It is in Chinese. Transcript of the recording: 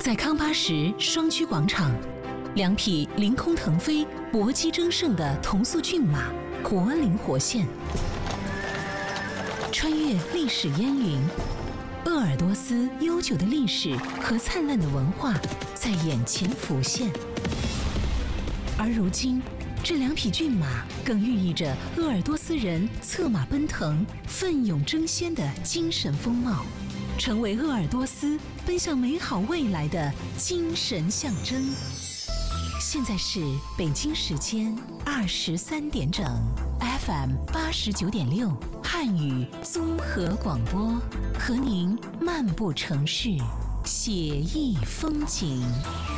在康巴什双曲广场，两匹凌空腾飞、搏击争胜的同速骏马活灵活现，穿越历史烟云，鄂尔多斯悠久的历史和灿烂的文化在眼前浮现。而如今，这两匹骏马更寓意着鄂尔多斯人策马奔腾、奋勇争先的精神风貌，成为鄂尔多斯奔向美好未来的精神象征。现在是北京时间23点整 ，FM 89.6汉语综合广播，和您漫步城市，写意风景。